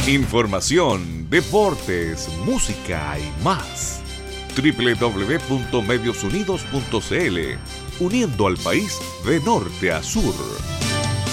Información, deportes, música y más. www.mediosunidos.cl, uniendo al país de norte a sur.